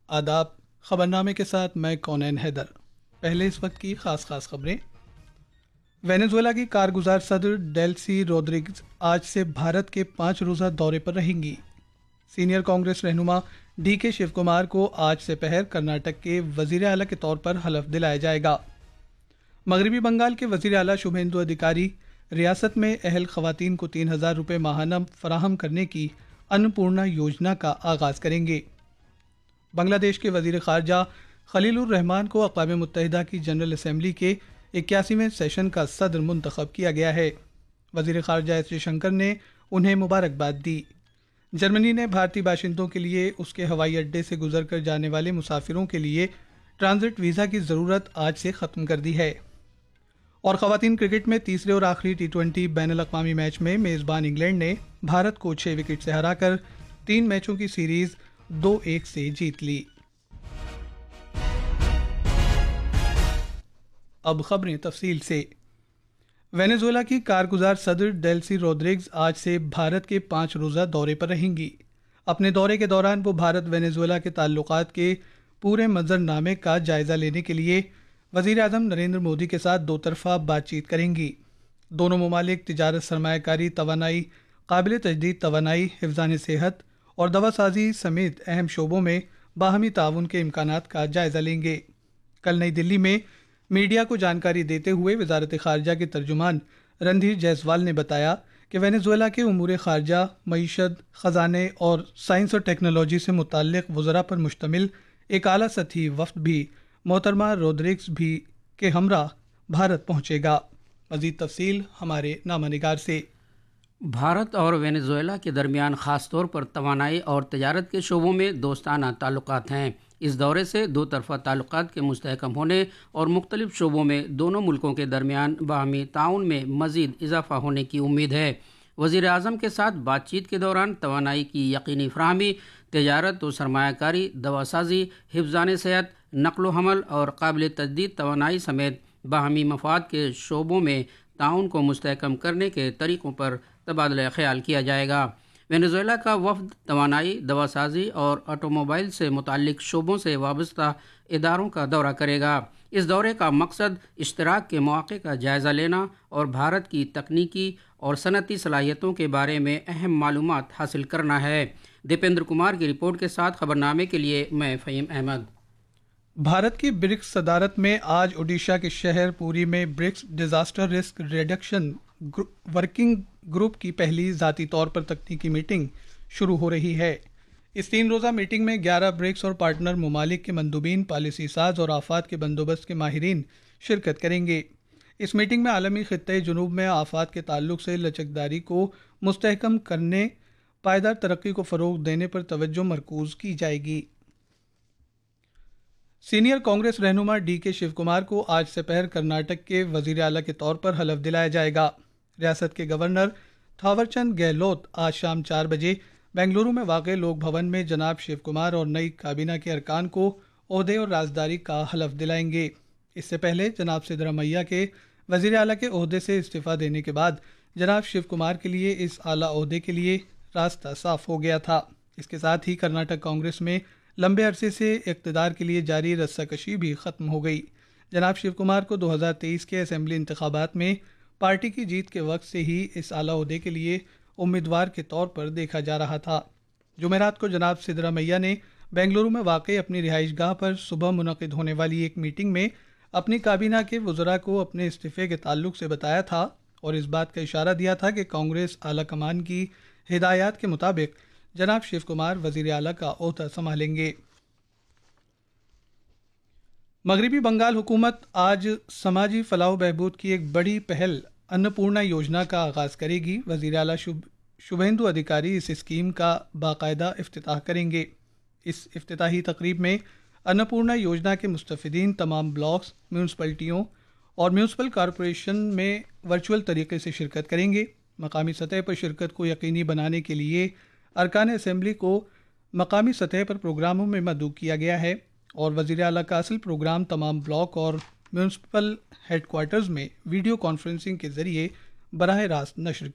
آداب۔ خبرنامے کے ساتھ میں کونین حیدر۔ پہلے اس وقت کی خاص خبریں۔ وینزویلا کی کارگزار صدر ڈیلسی رودریگز آج سے بھارت کے 5 روزہ دورے پر رہیں گی۔ سینئر کانگریس رہنما ڈی کے شیو کمار کو آج سے پہر کرناٹک کے وزیر اعلیٰ کے طور پر حلف دلایا جائے گا۔ مغربی بنگال کے وزیر اعلیٰ شبھیندو ادھیکاری ریاست میں اہل خواتین کو 3000 روپے ماہانہ فراہم کرنے کی انپورنا یوجنا کا آغاز کریں گے۔ بنگلہ دیش کے وزیر خارجہ خلیل الرحمان کو اقوام متحدہ کی جنرل اسمبلی کے 81ویں سیشن کا صدر منتخب کیا گیا ہے۔ وزیر خارجہ ایس جے شنکر نے انہیں مبارکباد دی۔ جرمنی نے بھارتی باشندوں کے لیے اس کے ہوائی اڈے سے گزر کر جانے والے مسافروں کے لیے ٹرانزٹ ویزا کی ضرورت آج سے ختم کر دی ہے۔ اور خواتین کرکٹ میں تیسرے اور آخری T20 بین الاقوامی میچ میں میزبان انگلینڈ نے بھارت کو 6 وکٹ سے ہرا کر 3 میچوں کی سیریز 2-1 سے جیت لی۔ اب خبریں تفصیل سے۔ وینزویلا کی کارگزار صدر ڈیلسی رودریگز آج سے بھارت کے 5 روزہ دورے پر رہیں گی۔ اپنے دورے کے دوران وہ بھارت وینزویلا کے تعلقات کے پورے منظرنامے کا جائزہ لینے کے لیے وزیر اعظم نریندر مودی کے ساتھ 2 طرفہ بات چیت کریں گی۔ دونوں ممالک تجارت، سرمایہ کاری، توانائی، قابل تجدید توانائی، حفظان صحت اور دوا سازی سمیت اہم شعبوں میں باہمی تعاون کے امکانات کا جائزہ لیں گے۔ کل نئی دلی میں میڈیا کو جانکاری دیتے ہوئے وزارت خارجہ کے ترجمان رندھیر جیسوال نے بتایا کہ وینزویلا کے امور خارجہ، معیشت، خزانے اور سائنس اور ٹیکنالوجی سے متعلق وزراء پر مشتمل ایک اعلیٰ سطحی وفد بھی محترمہ رودریگز بھی کے ہمراہ بھارت پہنچے گا۔ مزید تفصیل ہمارے نامہ نگار سے۔ بھارت اور وینزویلا کے درمیان خاص طور پر توانائی اور تجارت کے شعبوں میں دوستانہ تعلقات ہیں۔ اس دورے سے 2 طرفہ تعلقات کے مستحکم ہونے اور مختلف شعبوں میں دونوں ملکوں کے درمیان باہمی تعاون میں مزید اضافہ ہونے کی امید ہے۔ وزیر اعظم کے ساتھ بات چیت کے دوران توانائی کی یقینی فراہمی، تجارت و سرمایہ کاری، دوا سازی، حفظان صحت، نقل و حمل اور قابل تجدید توانائی سمیت باہمی مفاد کے شعبوں میں تعاون کو مستحکم کرنے کے طریقوں پر تبادلہ خیال کیا جائے گا۔ وینزویلا کا وفد توانائی، دوا سازی اور آٹو موبائل سے متعلق شعبوں سے وابستہ اداروں کا دورہ کرے گا۔ اس دورے کا مقصد اشتراک کے مواقع کا جائزہ لینا اور بھارت کی تکنیکی اور صنعتی صلاحیتوں کے بارے میں اہم معلومات حاصل کرنا ہے۔ دیپیندر کمار کی رپورٹ کے ساتھ خبرنامے کے لیے میں فہیم احمد۔ بھارت کی برکس صدارت میں آج اوڈیشہ کے شہر پوری میں BRICS disaster risk reduction working group کی پہلی ذاتی طور پر تکنیکی میٹنگ شروع ہو رہی ہے۔ اس 3 روزہ میٹنگ میں 11 برکس اور پارٹنر ممالک کے مندوبین، پالیسی ساز اور آفات کے بندوبست کے ماہرین شرکت کریں گے۔ اس میٹنگ میں عالمی خطے جنوب میں آفات کے تعلق سے لچکداری کو مستحکم کرنے، پائیدار ترقی کو فروغ دینے پر توجہ مرکوز کی جائے گی۔ سینئر کانگریس رہنما ڈی کے شیو کمار کو آج سے پہر کرناٹک کے وزیر اعلیٰ کے طور پر حلف دلایا جائے گا۔ ریاست کے گورنر تھاور چند گہلوت آج شام 4 بجے بنگلورو میں واقع لوک بھون میں جناب شیو کمار اور نئی کابینہ کے ارکان کو عہدے اور رازداری کا حلف دلائیں گے۔ اس سے پہلے جناب سدرامیا کے وزیر اعلیٰ کے عہدے سے استعفیٰ دینے کے بعد جناب شیو کمار کے لیے اس اعلیٰ عہدے کے لیے راستہ صاف ہو گیا تھا۔ اس کے ساتھ ہی کرناٹک کانگریس میں لمبے عرصے سے اقتدار کے لیے جاری رسہ کشی بھی ختم ہو گئی۔ جناب شیو کمار کو 2023 کے اسمبلی انتخابات میں پارٹی کی جیت کے وقت سے ہی اس اعلیٰ عہدے کے لیے امیدوار کے طور پر دیکھا جا رہا تھا۔ جمعرات کو جناب سدرامیا نے بنگلورو میں واقع اپنی رہائش گاہ پر صبح منعقد ہونے والی ایک میٹنگ میں اپنی کابینہ کے وزراء کو اپنے استعفے کے تعلق سے بتایا تھا اور اس بات کا اشارہ دیا تھا کہ کانگریس اعلیٰ کمان کی ہدایات کے مطابق جناب شیو کمار وزیر اعلیٰ کا عہدہ سنبھالیں گے۔ مغربی بنگال حکومت آج سماجی فلاح و بہبود کی ایک بڑی پہل انپورنا یوجنا کا آغاز کرے گی۔ وزیر اعلیٰ شبھیندو ادھیکاری اس اسکیم کا باقاعدہ افتتاح کریں گے۔ اس افتتاحی تقریب میں انپورنا یوجنا کے مستفیدین تمام بلاکس، میونسپلٹیوں اور میونسپل کارپوریشن میں ورچوئل طریقے سے شرکت کریں گے۔ مقامی سطح پر شرکت کو یقینی بنانے کے لیے ارکان اسمبلی کو مقامی سطح پر پروگراموں میں مدعو کیا گیا ہے اور وزیر اعلیٰ کا اصل پروگرام تمام بلاک اور میونسپل ہیڈ کوارٹرز میں ویڈیو کانفرنسنگ کے ذریعے براہ راست نشر